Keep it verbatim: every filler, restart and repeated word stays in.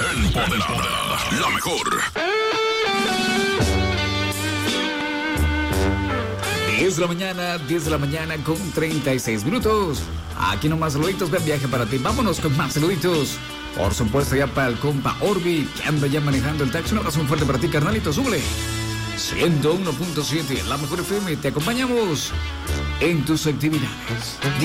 Empoderada, la mejor. diez de la mañana, diez de la mañana con treinta y seis minutos. Aquí nomás saluditos, buen viaje para ti. Vámonos con más saluditos. Por supuesto, ya para el compa Orbi, que anda ya manejando el taxi. Un abrazo muy fuerte para ti, carnalito. Súbele. ciento uno punto siete, la mejor F M. Te acompañamos en tus actividades.